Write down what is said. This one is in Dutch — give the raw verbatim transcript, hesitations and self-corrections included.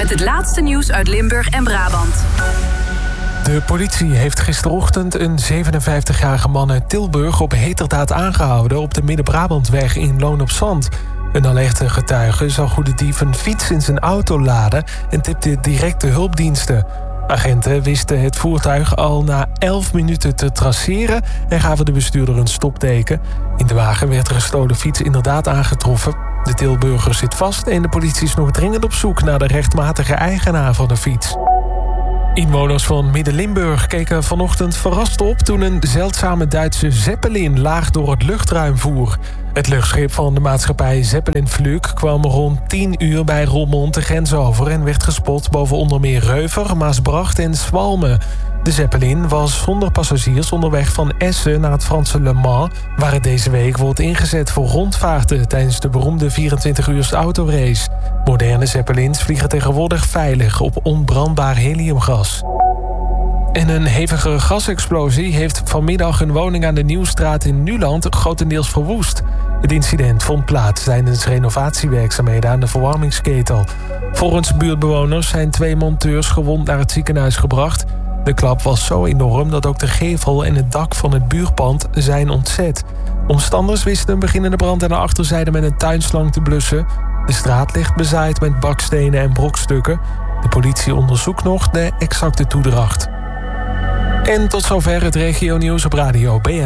met het laatste nieuws uit Limburg en Brabant. De politie heeft gisterochtend een zevenenvijftigjarige man uit Tilburg op heterdaad aangehouden op de Midden-Brabantweg in Loon op Zand. Een alerte getuige zag hoe de dief een fiets in zijn auto laadde en tipte direct de hulpdiensten. Agenten wisten het voertuig al na elf minuten te traceren en gaven de bestuurder een stopteken. In de wagen werd de gestolen fiets inderdaad aangetroffen. De Tilburger zit vast en de politie is nog dringend op zoek naar de rechtmatige eigenaar van de fiets. Inwoners van Midden-Limburg keken vanochtend verrast op toen een zeldzame Duitse Zeppelin laag door het luchtruim voer. Het luchtschip van de maatschappij Zeppelin Flug kwam rond tien uur bij Roermond de grens over en werd gespot boven onder meer Reuver, Maasbracht en Swalmen. De Zeppelin was zonder passagiers onderweg van Essen naar het Franse Le Mans, waar het deze week wordt ingezet voor rondvaarten tijdens de beroemde vierentwintig uurs autorace. Moderne Zeppelins vliegen tegenwoordig veilig op onbrandbaar heliumgas. En een hevige gasexplosie heeft vanmiddag een woning aan de Nieuwstraat in Nuland grotendeels verwoest. Het incident vond plaats tijdens renovatiewerkzaamheden aan de verwarmingsketel. Volgens buurtbewoners zijn twee monteurs gewond naar het ziekenhuis gebracht. De klap was zo enorm dat ook de gevel en het dak van het buurpand zijn ontzet. Omstanders wisten een beginnende brand aan de achterzijde met een tuinslang te blussen. De straat ligt bezaaid met bakstenen en brokstukken. De politie onderzoekt nog de exacte toedracht. En tot zover het regionieuws op Radio B N.